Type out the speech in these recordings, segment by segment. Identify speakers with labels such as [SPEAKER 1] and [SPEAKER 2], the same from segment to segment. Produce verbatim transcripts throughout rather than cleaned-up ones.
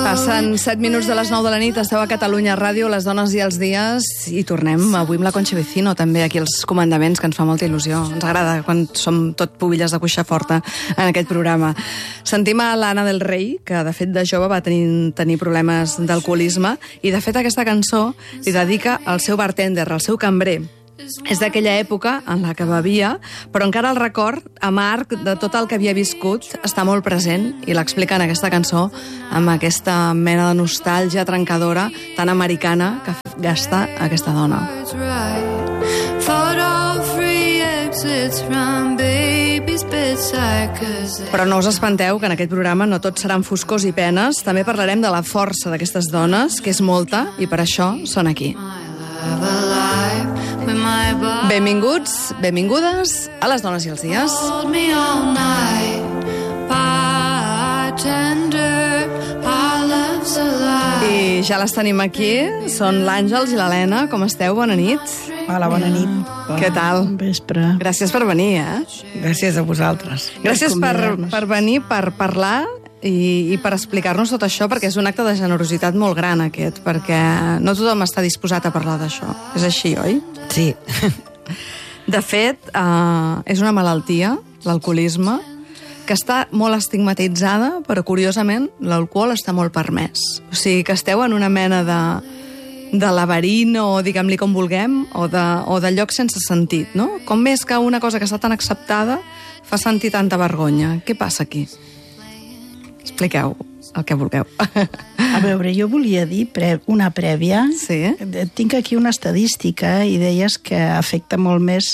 [SPEAKER 1] Passen set minuts de les nou de la nit, esteu a Catalunya Ràdio, Les dones i els dies, i tornem avui amb la Concha Vecino, també aquí als comandaments, que ens fa molta il·lusió. Ens agrada quan som tot pubilles de cuixa forta en aquest programa. Sentim a l'Anna del Rei, que de fet de jove va tenir, tenir problemes d'alcoholisme, i de fet aquesta cançó li dedica al seu bartender, al seu cambrer. És d'aquella època en la que bevia, però encara el record amarg de tot el que havia viscut està molt present i l'explica en aquesta cançó amb aquesta mena de nostàlgia trencadora tan americana que gasta aquesta dona. Però no us espanteu que en aquest programa no tot seran foscors i penes, també parlarem de la força d'aquestes dones, que és molta, i per això són aquí. Benvinguts, benvingudes a Les dones i els dies. I ja les tenim aquí, són l'Àngels i l'Helena. Com esteu? Bona nit.
[SPEAKER 2] Hola, bona nit.
[SPEAKER 1] Què tal?
[SPEAKER 2] Bon vespre.
[SPEAKER 1] Gràcies per venir, eh?
[SPEAKER 2] Gràcies a vosaltres.
[SPEAKER 1] Gràcies per, per venir, per parlar i, i per explicar-nos tot això, perquè és un acte de generositat molt gran aquest, perquè no tothom està disposat a parlar d'això. És així, oi?
[SPEAKER 2] Sí.
[SPEAKER 1] De fet, eh, és una malaltia, l'alcoholisme, que està molt estigmatitzada, però curiosament l'alcohol està molt permès. O sigui que esteu en una mena de, de laberint, o diguem-li com vulguem, o de, o de lloc sense sentit, no? Com és que una cosa que està tan acceptada fa sentir tanta vergonya? Què passa aquí? Expliqueu el que vulgueu.
[SPEAKER 2] A veure, jo volia dir pre una prèvia.
[SPEAKER 1] Sí.
[SPEAKER 2] Tinc aquí una estadística i deies que afecta molt més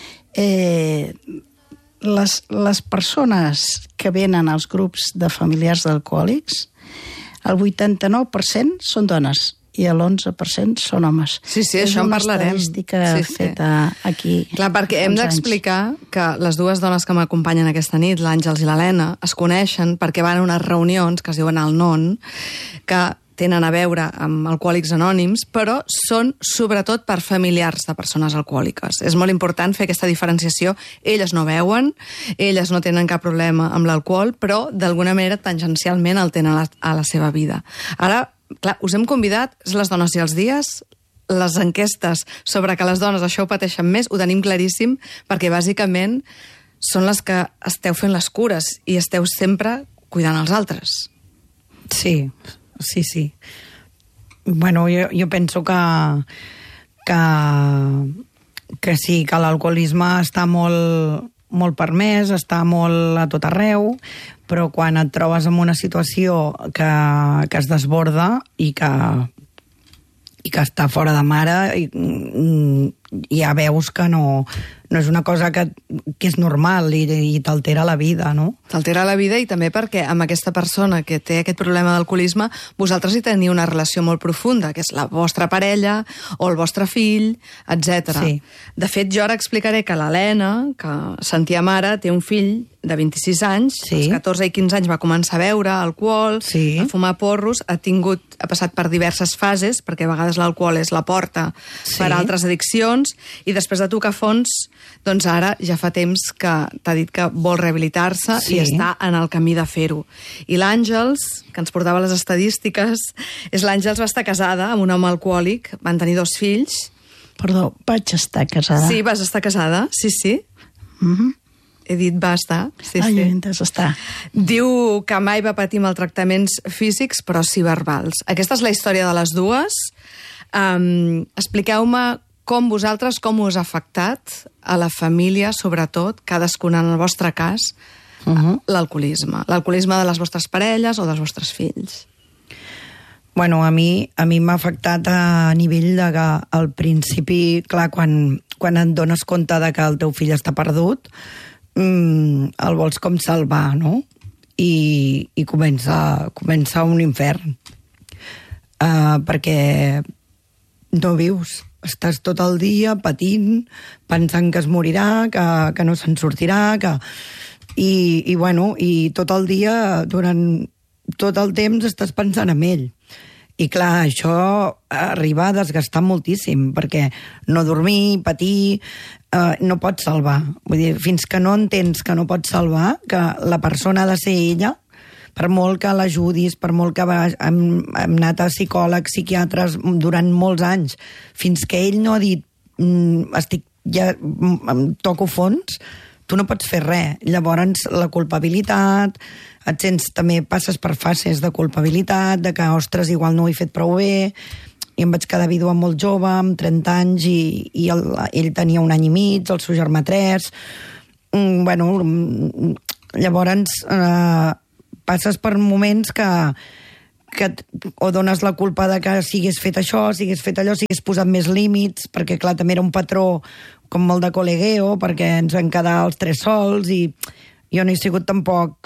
[SPEAKER 2] eh, les, les persones que venen als grups de familiars d'alcohòlics. El vuitanta-nou per cent són dones i l'onze per cent són homes.
[SPEAKER 1] Sí, sí, això en parlarem.
[SPEAKER 2] És una estadística
[SPEAKER 1] sí, sí.
[SPEAKER 2] feta aquí.
[SPEAKER 1] Clar, perquè hem d'explicar que les dues dones que m'acompanyen aquesta nit, l'Àngels i l'Helena, es coneixen perquè van a unes reunions que es diuen el Non, que tenen a veure amb alcohòlics anònims, però són sobretot per familiars de persones alcohòliques. És molt important fer aquesta diferenciació. Elles no beuen, elles no tenen cap problema amb l'alcohol, però d'alguna manera tangencialment el tenen a la, a la seva vida. Ara, clar, us hem convidat, Les dones i els dies, les enquestes sobre que les dones això ho pateixen més, ho tenim claríssim, perquè bàsicament són les que esteu fent les cures i esteu sempre cuidant els altres.
[SPEAKER 3] Sí, sí, sí. Bueno, jo, jo penso que, que, que sí, que l'alcoholisme està molt, molt permès, està molt a tot arreu, però quan et trobes en una situació que, que es desborda i que, i que està fora de mare, i, ja veus que no, no és una cosa que, que és normal i, i t'altera la vida, no?
[SPEAKER 1] T'altera la vida, i també perquè amb aquesta persona que té aquest problema d'alcoholisme vosaltres hi teniu una relació molt profunda, que és la vostra parella o el vostre fill, etcètera.
[SPEAKER 3] Sí.
[SPEAKER 1] De fet, jo ara explicaré que l'Helena, que sentia mare, té un fill de vint-i-sis anys,
[SPEAKER 3] sí.
[SPEAKER 1] Als catorze i quinze anys va començar a beure alcohol,
[SPEAKER 3] sí.
[SPEAKER 1] a fumar porros, ha tingut, ha passat per diverses fases, perquè a vegades l'alcohol és la porta
[SPEAKER 3] sí.
[SPEAKER 1] per a altres addiccions, i després de tocar fons, doncs ara ja fa temps que t'ha dit que vol rehabilitar-se sí. i està en el camí de fer-ho. I l'Àngels, que ens portava les estadístiques, és l'Àngels va estar casada amb un home alcohòlic, van tenir dos fills.
[SPEAKER 2] Perdó, vaig estar casada.
[SPEAKER 1] Sí, vas estar casada, sí, sí.
[SPEAKER 2] Mhm.
[SPEAKER 1] He dit va estar. Sí,
[SPEAKER 2] Ai,
[SPEAKER 1] sí.
[SPEAKER 2] entes estar.
[SPEAKER 1] Diu que mai va patir maltractaments físics, però sí verbals. Aquesta és la història de les dues. Um, expliqueu-me com vosaltres, com us ha afectat a la família, sobretot, cadascuna en el vostre cas, uh -huh. l'alcoholisme. L'alcoholisme de les vostres parelles o dels vostres fills.
[SPEAKER 3] Bueno, a mi a mi m'ha afectat a nivell de que al principi, clar, quan, quan et dones compte de que el teu fill està perdut, Mm, el vols com salvar, no? I, i comença, comença un infern. Uh, perquè no vius. Estàs tot el dia patint, pensant que es morirà, que, que no se'n sortirà, que... I, i, bueno, i tot el dia, durant tot el temps, estàs pensant en ell. I clar, això arriba a desgastar moltíssim, perquè no dormir, patir, eh, no pots salvar. Vull dir, fins que no entens que no pots salvar, que la persona ha de ser ella, per molt que l'ajudis, per molt que va, hem, hem anat a psicòlegs, psiquiatres durant molts anys, fins que ell no ha dit mm, estic ja em toco fons, tu no pots fer res. Llavors la culpabilitat, et sents, també passes per fases de culpabilitat, de que, ostres, igual no ho he fet prou bé, i em vaig quedar vídua molt jove, amb trenta anys, i, i el, ell tenia un any i mig, el seu germà tres. Mm, bueno, llavors eh, passes per moments que, que o dones la culpa de que siguis fet això, siguis fet allò, siguis posat més límits, perquè clar, també era un patró com molt de col·legueo, perquè ens vam quedar els tres sols, i jo no he sigut tampoc...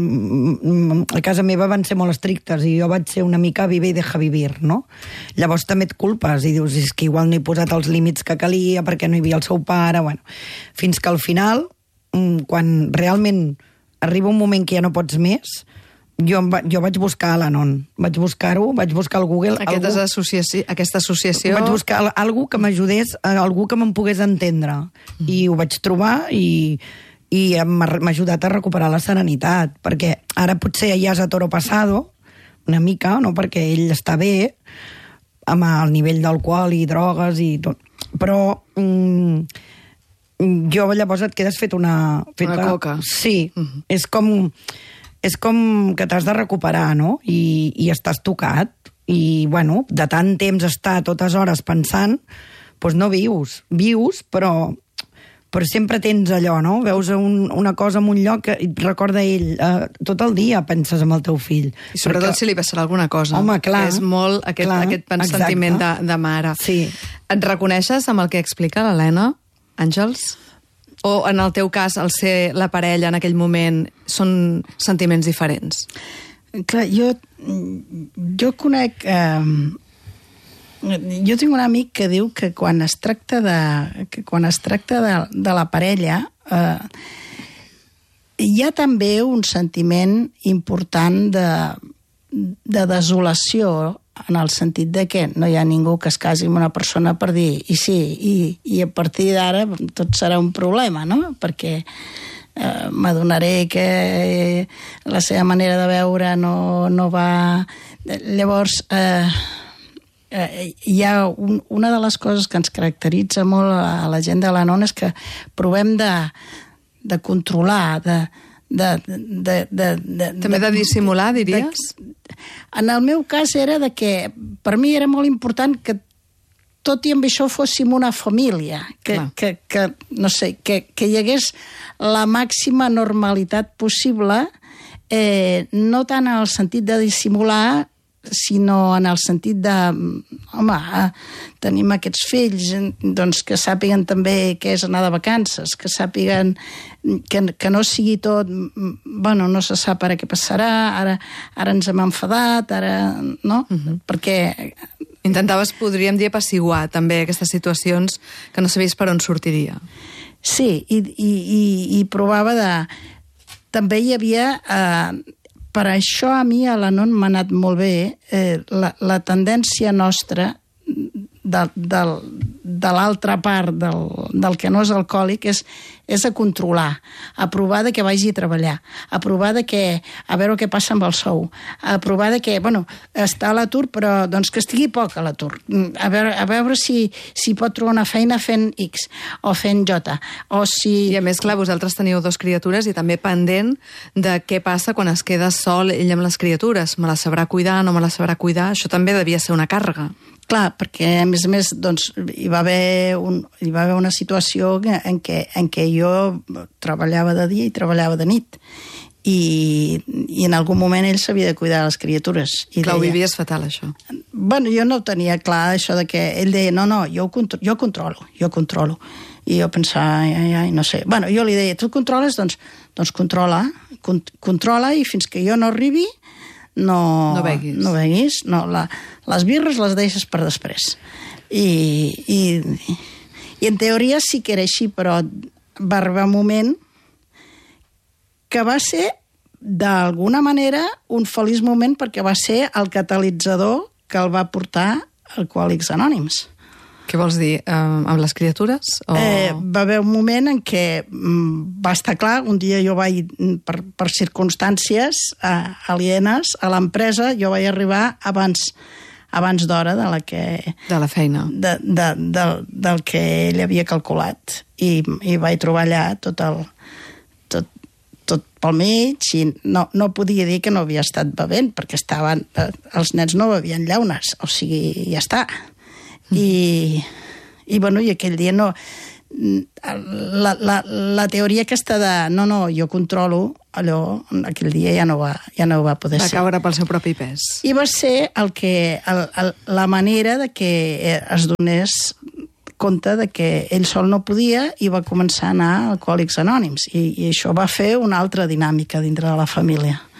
[SPEAKER 3] A casa meva van ser molt estrictes, i jo vaig ser una mica vive i deja vivir, no? Llavors també et culpes, i dius, és que igual no he posat els límits que calia, perquè no hi havia el seu pare, bueno... Fins que al final, quan realment arriba un moment que ja no pots més, jo, jo vaig buscar l'Anon, vaig buscar-ho, vaig buscar al Google...
[SPEAKER 1] Aquesta, algú, associació, aquesta associació...
[SPEAKER 3] Vaig buscar algú que m'ajudés, algú que me'n pogués entendre, mm. i ho vaig trobar, i... i m'ha ajudat a recuperar la serenitat, perquè ara potser ja és a toro pasado, una mica, no? Perquè ell està bé, amb el nivell d'alcohol i drogues i tot, però mm, jo llavors et quedes fet una... Fet
[SPEAKER 1] una coca.
[SPEAKER 3] Sí, uh-huh. és com... És com que t'has de recuperar, no? I, i estàs tocat, i, bueno, de tant temps estar totes hores pensant, doncs no vius. Vius, però... però sempre tens allò, no? Veus un, una cosa en un lloc que et recorda ell. Eh, tot el dia penses en el teu fill.
[SPEAKER 1] I sobretot perquè... si li passarà alguna cosa.
[SPEAKER 3] Home, clar.
[SPEAKER 1] És molt aquest,
[SPEAKER 3] clar,
[SPEAKER 1] aquest sentiment de, de mare.
[SPEAKER 3] Sí.
[SPEAKER 1] Et reconeixes amb el que explica l'Helena, Àngels? O en el teu cas, el ser la parella en aquell moment, són sentiments diferents?
[SPEAKER 2] Clar, jo, jo conec... Eh, jo tinc un amic que diu que quan es tracta de, que quan es tracta de, de la parella eh, hi ha també un sentiment important de, de desolació, en el sentit de que no hi ha ningú que es casi amb una persona per dir i sí, i, i a partir d'ara tot serà un problema, no? Perquè eh, m'adonaré que la seva manera de veure no, no va... Llavors... Eh, Eh, hi ha un, una de les coses que ens caracteritza molt a la gent de l'Anon és que provem de, de controlar, de, de, de, de, de...
[SPEAKER 1] També de dissimular, diries?
[SPEAKER 2] De, en el meu cas era de que per mi era molt important que tot i amb això fóssim una família, que, que, que, no sé, que, que hi hagués la màxima normalitat possible, eh, no tant en el sentit de dissimular, sinó en el sentit de, home, tenim aquests fills, doncs que sàpiguen també què és anar de vacances, que sàpiguen que, que no sigui tot, bueno, no se sap ara què passarà, ara, ara ens hem enfadat, ara, no? Uh-huh. Perquè...
[SPEAKER 1] Intentaves, podríem dir, apaciguar també aquestes situacions que no sabies per on sortiria.
[SPEAKER 2] Sí, i, i, i, i provava de... També hi havia... Eh, per això a mi a l'Anon m'ha anat molt bé eh, la, la tendència nostra de, de, de l'altra part del, del que no és alcohòlic és, és a controlar, a provar de que vagi a treballar, a provar de que, a veure què passa amb el sou, a provar de que, bueno, està a l'atur, però doncs que estigui poc a l'atur, a veure, a veure si, si pot trobar una feina fent X o fent J, o si...
[SPEAKER 1] I a més, clar, vosaltres teniu dos criatures i també pendent de què passa quan es queda sol ell amb les criatures. Me la sabrà cuidar, no me la sabrà cuidar? Això també devia ser una càrrega.
[SPEAKER 2] Clar, perquè a més a més doncs, hi, va haver un, hi va haver una situació en què, en què jo treballava de dia i treballava de nit i, i en algun moment ell s'havia de cuidar les criatures. I
[SPEAKER 1] clar,
[SPEAKER 2] deia,
[SPEAKER 1] ho vivies fatal, això.
[SPEAKER 2] Bueno, jo no ho tenia clar, això de que ell deia, no, no, jo, contro jo controlo, jo controlo. I jo pensava, ai, ai, no sé. Bueno, jo li deia, tu controles? Doncs, doncs controla, con controla i fins que jo no arribi no,
[SPEAKER 1] no beguis.
[SPEAKER 2] No beguis, no, la, les birres les deixes per després. I, i, i en teoria sí que era així, però va arribar un moment que va ser d'alguna manera un feliç moment perquè va ser el catalitzador que el va portar a Alcohòlics Anònims.
[SPEAKER 1] Què vols dir? Uh, amb les criatures? O...
[SPEAKER 2] Eh, va haver un moment en què mm, va estar clar, un dia jo vaig, per, per circumstàncies eh, alienes a l'empresa, jo vaig arribar abans, abans d'hora de la que...
[SPEAKER 1] De la feina.
[SPEAKER 2] De, de, de, del que ell havia calculat. I, i vaig trobar allà tot el... Tot, tot pel mig, i no, no podia dir que no havia estat bevent, perquè estaven, eh, els nens no bevien llaunes, o sigui, ja està. I, i, bueno, i aquell dia no... La, la, la teoria aquesta de no, no, jo controlo, allò, aquell dia ja no va, ja no va poder
[SPEAKER 1] va
[SPEAKER 2] ser.
[SPEAKER 1] Va caure pel seu propi pes.
[SPEAKER 2] I va ser el que, el, el, la manera de que es donés compte de que ell sol no podia i va començar a anar a Alcohòlics Anònims. I, i això va fer una altra dinàmica dintre de la família.